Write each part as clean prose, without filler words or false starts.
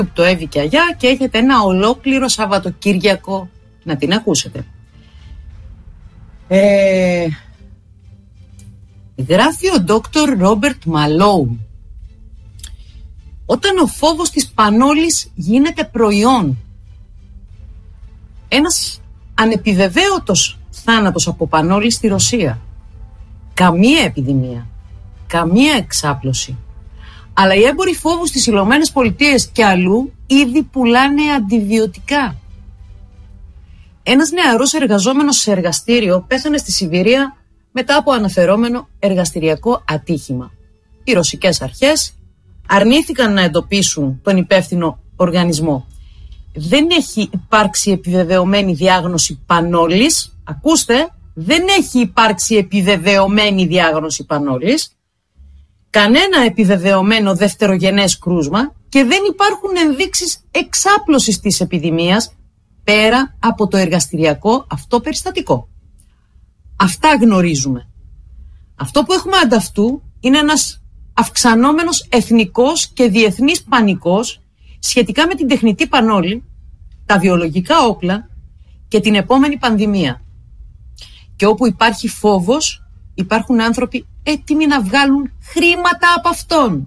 το Εύη και Αγιά και έχετε ένα ολόκληρο Σαββατοκύριακο να την ακούσετε. Γράφει ο Dr. Ρόμπερτ Μαλόουν: όταν ο φόβος της πανόλης γίνεται προϊόν, ένας ανεπιβεβαίωτος θάνατος από πανόλη στη Ρωσία, καμία επιδημία, καμία εξάπλωση, αλλά οι έμποροι φόβου στις Ηνωμένες Πολιτείες και αλλού ήδη πουλάνε αντιβιωτικά. Ένας νεαρός εργαζόμενος σε εργαστήριο πέθανε στη Σιβηρία μετά από αναφερόμενο εργαστηριακό ατύχημα. Οι ρωσικές αρχές αρνήθηκαν να εντοπίσουν τον υπεύθυνο οργανισμό. Δεν έχει υπάρξει επιβεβαιωμένη διάγνωση πανόλης. Ακούστε, δεν έχει υπάρξει επιβεβαιωμένη διάγνωση πανόλης, κανένα επιβεβαιωμένο δευτερογενές κρούσμα και δεν υπάρχουν ενδείξεις εξάπλωσης της επιδημίας πέρα από το εργαστηριακό αυτό περιστατικό. Αυτά γνωρίζουμε. Αυτό που έχουμε ανταυτού είναι ένας αυξανόμενος εθνικός και διεθνής πανικός σχετικά με την τεχνητή πανόλη, τα βιολογικά όπλα και την επόμενη πανδημία. Και όπου υπάρχει φόβος, υπάρχουν άνθρωποι έτοιμοι να βγάλουν χρήματα από αυτόν.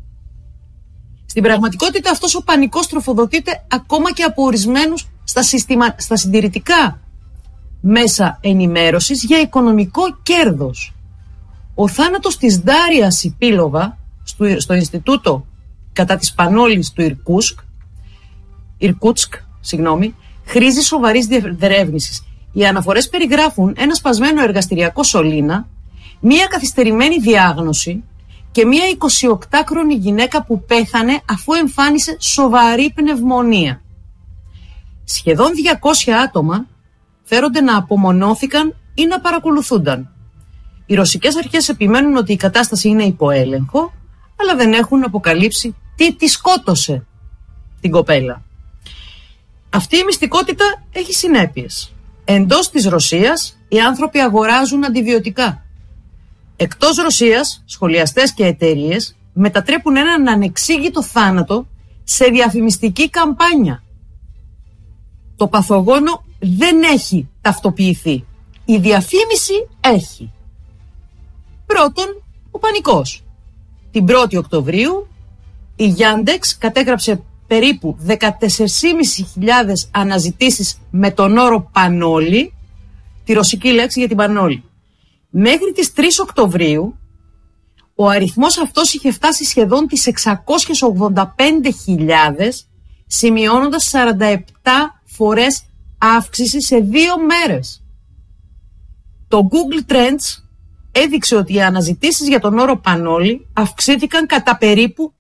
Στην πραγματικότητα αυτός ο πανικός τροφοδοτείται ακόμα και από ορισμένους στα συντηρητικά μέσα ενημέρωσης για οικονομικό κέρδος. Ο θάνατος της Ντάρια Σιπίλοβα στο Ινστιτούτο κατά της πανόλης του Ιρκούτσκ, χρήζει σοβαρής διερεύνησης. Οι αναφορές περιγράφουν ένα σπασμένο εργαστηριακό σωλήνα, μία καθυστερημένη διάγνωση και μία 28χρονη γυναίκα που πέθανε αφού εμφάνισε σοβαρή πνευμονία. Σχεδόν 200 άτομα φέρονται να απομονώθηκαν ή να παρακολουθούνταν. Οι ρωσικές αρχές επιμένουν ότι η κατάσταση είναι υπό έλεγχο, αλλά δεν έχουν αποκαλύψει τι τη σκότωσε την κοπέλα. Αυτή η μυστικότητα έχει συνέπειες. Εντός της Ρωσίας οι άνθρωποι αγοράζουν αντιβιωτικά. Εκτός Ρωσίας, σχολιαστές και εταιρείες μετατρέπουν έναν ανεξήγητο θάνατο σε διαφημιστική καμπάνια. Το παθογόνο δεν έχει ταυτοποιηθεί. Η διαφήμιση έχει. Πρώτον, ο πανικός. Την 1η Οκτωβρίου η Yandex κατέγραψε περίπου 14.500 αναζητήσεις με τον όρο πανόλη, τη ρωσική λέξη για την πανόλη. Μέχρι τις 3 Οκτωβρίου ο αριθμός αυτός είχε φτάσει σχεδόν τις 685.000, σημειώνοντας 47 φορές αύξηση σε 2 μέρες. Το Google Trends έδειξε ότι οι αναζητήσεις για τον όρο πανόλη αυξήθηκαν κατά περίπου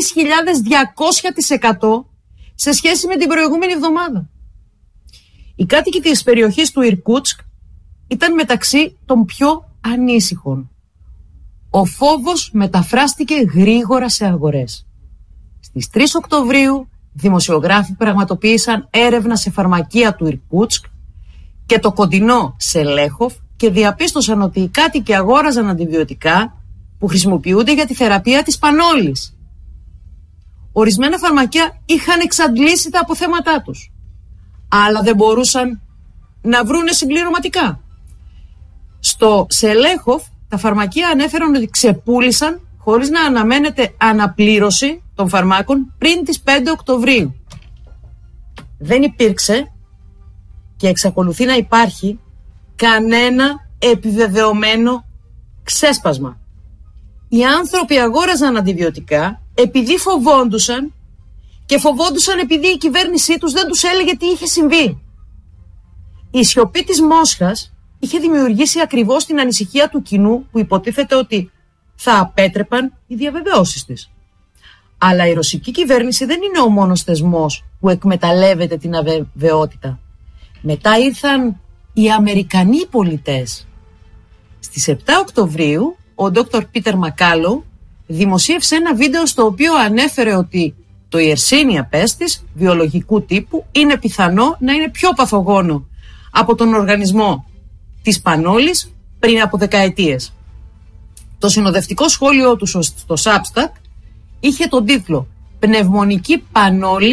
3.200% σε σχέση με την προηγούμενη εβδομάδα. Οι κάτοικοι της περιοχής του Ιρκούτσκ ήταν μεταξύ των πιο ανήσυχων. Ο φόβος μεταφράστηκε γρήγορα σε αγορές. Στις 3 Οκτωβρίου δημοσιογράφοι πραγματοποίησαν έρευνα σε φαρμακεία του Ιρκούτσκ και το κοντινό Σελέχοφ και διαπίστωσαν ότι οι κάτοικοι αγόραζαν αντιβιωτικά που χρησιμοποιούνται για τη θεραπεία της πανόλης. Ορισμένα φαρμακεία είχαν εξαντλήσει τα αποθέματά τους, αλλά δεν μπορούσαν να βρούνε συμπληρωματικά. Στο Σελέχοφ τα φαρμακεία ανέφεραν ότι ξεπούλησαν χωρίς να αναμένεται αναπλήρωση των φαρμάκων πριν τις 5 Οκτωβρίου. Δεν υπήρξε και εξακολουθεί να υπάρχει κανένα επιβεβαιωμένο ξέσπασμα. Οι άνθρωποι αγόραζαν αντιβιωτικά επειδή φοβόντουσαν και φοβόντουσαν επειδή η κυβέρνησή τους δεν τους έλεγε τι είχε συμβεί. Η σιωπή της Μόσχας είχε δημιουργήσει ακριβώς την ανησυχία του κοινού που υποτίθεται ότι θα απέτρεπαν οι διαβεβαιώσεις της. Αλλά η ρωσική κυβέρνηση δεν είναι ο μόνος θεσμός που εκμεταλλεύεται την αβεβαιότητα. Μετά ήρθαν οι Αμερικανοί πολιτές. Στις 7 Οκτωβρίου ο Dr. Peter McCullough δημοσίευσε ένα βίντεο στο οποίο ανέφερε ότι το Yersinia pestis βιολογικού τύπου είναι πιθανό να είναι πιο παθογόνο από τον οργανισμό της πανόλης πριν από δεκαετίες. Το συνοδευτικό σχόλιο του στο Substack είχε τον τίτλο πνευμονική πανόλη